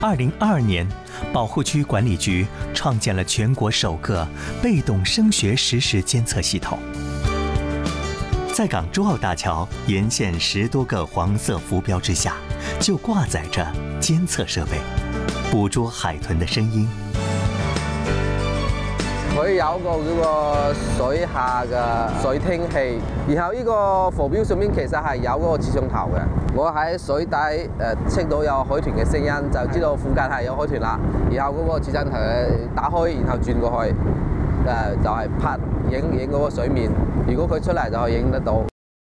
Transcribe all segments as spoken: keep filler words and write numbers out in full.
二零二二年，保护区管理局创建了全国首个被动声学实时监测系统。在港珠澳大橋沿線十多個黃色浮標之下，就掛載着監測設備，捕捉海豚的聲音。 佢有個嗰個水下嘅水聽器，然後呢個浮標上面其實係有嗰個攝像頭嘅。我喺水底誒聽到有海豚嘅聲音，就知道附近係有海豚啦。然後嗰個攝像頭打開，然後轉過去，誒就係拍影影嗰個水面。如果佢出嚟就可以影得到。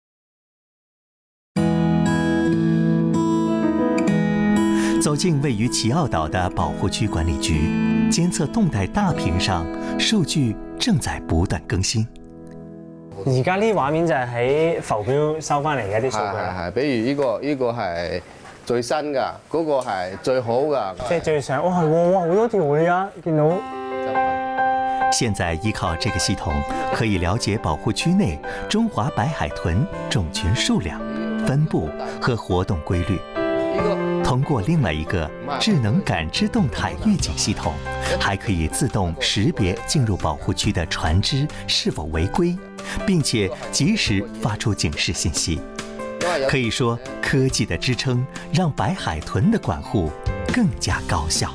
走進位於奇澳島的保護區管理局，監測動態大屏上數據正在不斷更新。 而家呢啲畫面就係喺浮標收翻嚟嘅啲數據。 係係，比如呢、呢個呢、呢個係最新㗎，嗰、嗰個係最好㗎。 即係最上，哇係喎，哇好多條㗎啊！見到。 現在依靠這個系統，可以了解保護區內中華白海豚種群數量、分布和活動規律。通過另外一個智能感知動態預警系統，還可以自動識別進入保護區的船隻是否違規，並且及時發出警示信息。可以說，科技的支撐讓白海豚的管護更加高效。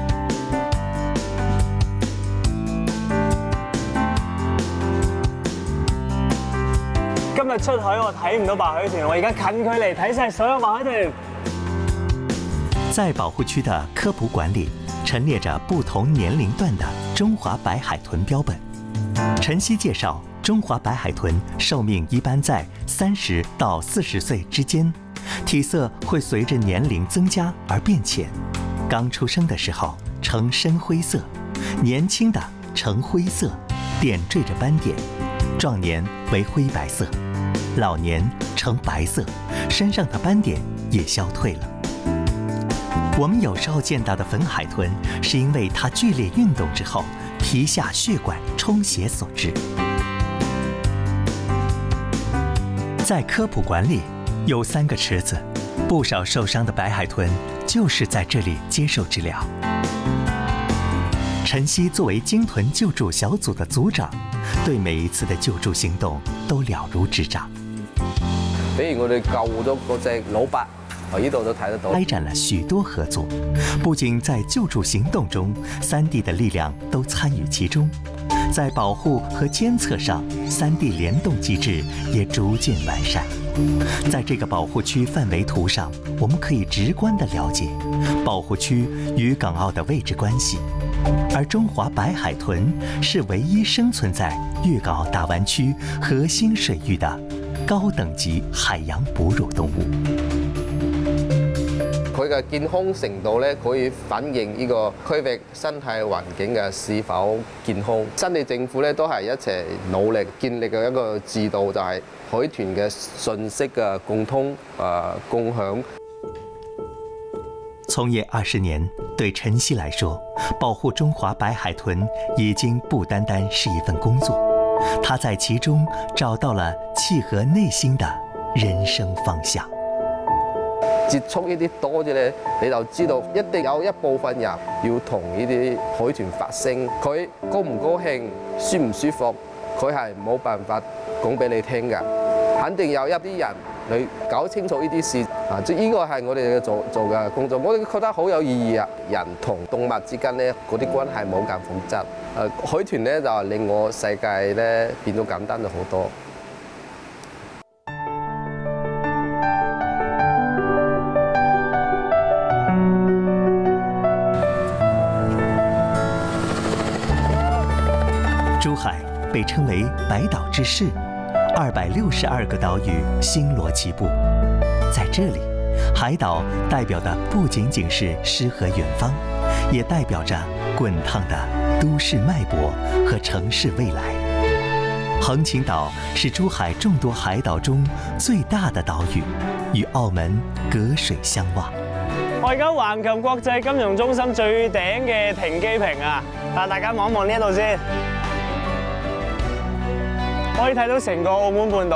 今日出海我睇唔到白海豚，我而家近距離睇晒所有白海豚。 在保護區的科普館裡，陳列着不同年齡段的中華白海豚標本。陳曦介紹，中華白海豚壽命一般在三十到四十歲之間，體色會隨着年齡增加而變淺。剛出生的時候呈深灰色，年輕的呈灰色，點綴着斑點，壯年為灰白色，老年呈白色，身上的斑點也消退了。我們有時候見到的粉海豚，是因為它劇烈運動之後，皮下血管充血所致。在科普館裡有三個池子，不少受傷的白海豚就是在這裡接受治療。陳曦作為鯨豚救助小組的組長，對每一次的救助行動都了如指掌。 比如我哋救咗嗰隻老白。我呢度都睇得到，開展了許多合作，不僅在救助行動中，三地的力量都參與其中，在保護和監測上，三地聯動機制也逐漸完善。在這個保護區範圍圖上，我們可以直觀地了解保護區與港澳的位置關係，而中華白海豚是唯一生存在粵港澳大灣區核心水域的高等級海洋哺乳動物。 佢嘅健康程度咧，可以反映呢個區域生態環境嘅是否健康。三地政府咧都係一齊努力建立嘅一個制度，就係海豚嘅信息嘅共通誒、呃、共享。 從業二十年，對陳曦來說，保護中華白海豚已經不單單是一份工作，他在其中找到了契合內心的人生方向。 接觸呢啲多啲咧，你就知道一定有一部分人要同呢啲海豚發聲。佢高唔高興、舒唔舒服，佢係冇辦法講俾你聽㗎。肯定有一啲人你搞清楚呢啲事啊！即係呢個係我哋嘅做做嘅工作，我哋覺得好有意義啊！人同動物之間咧，嗰啲關係冇咁複雜。誒，海豚咧就令我世界咧變到簡單咗好多。 珠海被稱為白島之市，二百六十二個島嶼星羅棋布。在這裡，海島代表的不僅僅是詩和遠方，也代表着滾燙的都市脈搏和城市未來。橫琴島是珠海眾多海島中最大的島嶼，與澳門隔水相望。 我而家橫琴國際金融中心最頂嘅停機坪啊！帶大家望一望呢一度先。可以睇到成個澳門半島。